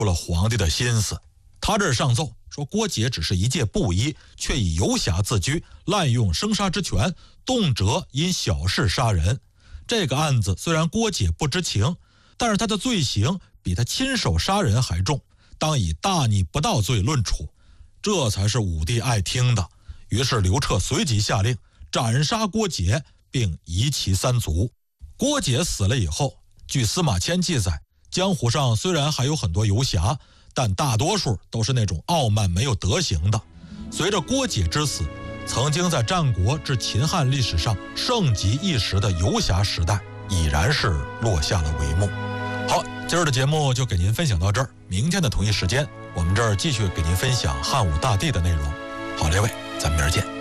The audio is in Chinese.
出了皇帝的心思。他这儿上奏说，郭解只是一介布衣，却以游侠自居，滥用生杀之权，动辄因小事杀人。这个案子虽然郭解不知情，但是他的罪行比他亲手杀人还重，当以大逆不道罪论处。这才是武帝爱听的。于是刘彻随即下令斩杀郭解，并夷其三族。郭解死了以后，据司马迁记载，江湖上虽然还有很多游侠，但大多数都是那种傲慢没有德行的。随着郭解之死，曾经在战国至秦汉历史上盛极一时的游侠时代已然是落下了帷幕。好，今儿的节目就给您分享到这儿，明天的同一时间我们这儿继续给您分享汉武大帝的内容。好，列位，咱们明儿见。